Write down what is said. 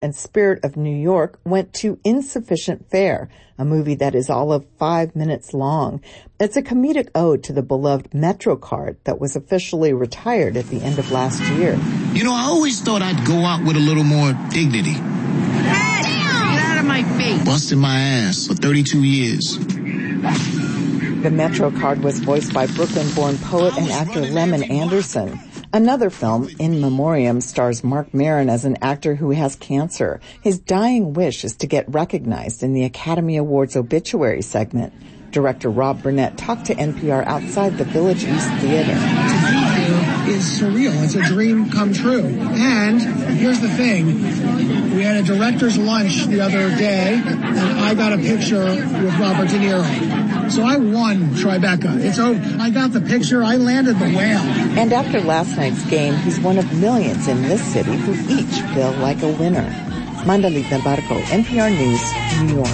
and Spirit of New York went to Insufficient Fare, a movie that is all of 5 minutes long. It's a comedic ode to the beloved MetroCard that was officially retired at the end of last year. You know, I always thought I'd go out with a little more dignity. Get out of my face. Busting my ass for 32 years. The MetroCard was voiced by Brooklyn-born poet and actor Lemon Anderson. Another film, In Memoriam, stars Marc Maron as an actor who has cancer. His dying wish is to get recognized in the Academy Awards obituary segment. Director Rob Burnett talked to NPR outside the Village East Theater. To be here is surreal. It's a dream come true. And here's the thing. We had a director's lunch the other day, and I got a picture with Robert De Niro. So I won Tribeca. It's over. I got the picture. I landed the whale. And after last night's game, he's one of millions in this city who each feel like a winner. Mandalita Barco, NPR News, New York.